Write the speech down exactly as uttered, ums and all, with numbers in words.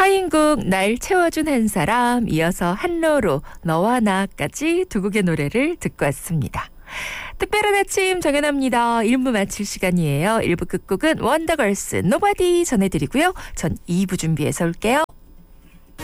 서인국 날 채워준 한 사람, 이어서 한로로 너와 나까지 두 곡의 노래를 듣고 왔습니다. 특별한 아침 정연합니다. 일 부 마칠 시간이에요. 일 부 끝곡은 원더걸스 노바디 전해드리고요. 전 이 부 준비해서 올게요.